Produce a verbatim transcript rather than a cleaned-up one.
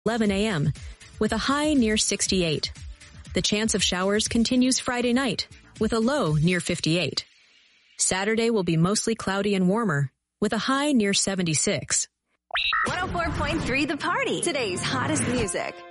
eleven a.m. with a high near sixty-eight. The chance of showers continues Friday night with a low near fifty-eight. Saturday will be mostly cloudy and warmer with a high near seventy-six. one oh four point three The Party, today's hottest music.